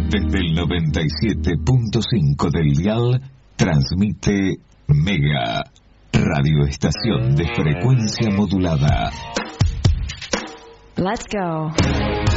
Desde el 97.5 del dial, transmite Mega, radioestación de frecuencia modulada. Let's go.